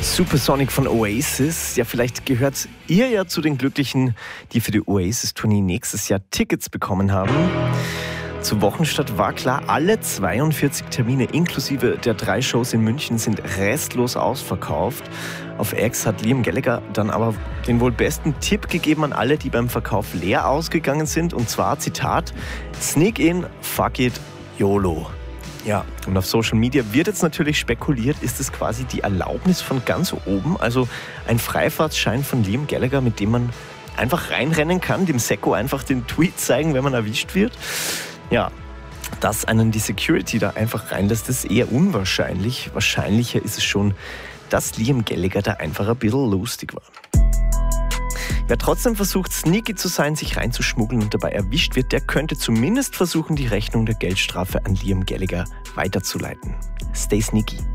Supersonic von Oasis. Ja, vielleicht gehört ihr ja zu den Glücklichen, die für die Oasis-Tournee nächstes Jahr Tickets bekommen haben. Zur Wochenstart war klar, alle 42 Termine inklusive der 3 Shows in München sind restlos ausverkauft. Auf X hat Liam Gallagher dann aber den wohl besten Tipp gegeben an alle, die beim Verkauf leer ausgegangen sind. Und zwar, Zitat, Sneak in, fuck it, YOLO. Ja, und auf Social Media wird jetzt natürlich spekuliert, ist es quasi die Erlaubnis von ganz oben, also ein Freifahrtschein von Liam Gallagher, mit dem man einfach reinrennen kann, dem Secco einfach den Tweet zeigen, wenn man erwischt wird. Ja, dass einen die Security da einfach reinlässt, ist eher unwahrscheinlich. Wahrscheinlicher ist es schon, dass Liam Gallagher da einfach ein bisschen lustig war. Wer trotzdem versucht, sneaky zu sein, sich reinzuschmuggeln und dabei erwischt wird, der könnte zumindest versuchen, die Rechnung der Geldstrafe an Liam Gallagher weiterzuleiten. Stay sneaky.